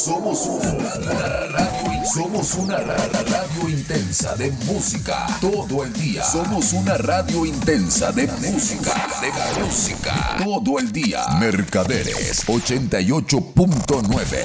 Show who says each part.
Speaker 1: Somos una radio intensa de música todo el día. Somos una radio intensa de música todo el día. Mercaderes 88.9.